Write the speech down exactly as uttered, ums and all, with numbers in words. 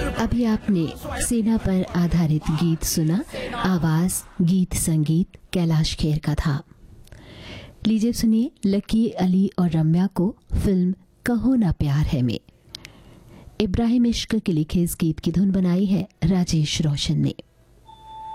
अभी आपने सेना पर आधारित गीत सुना। आवाज, गीत संगीत कैलाश खेर का था। लीजिए सुनिए लकी अली और रम्या को फिल्म कहो ना प्यार है में इब्राहिम इश्क के लिखे इस गीत की धुन बनाई है राजेश रोशन ने।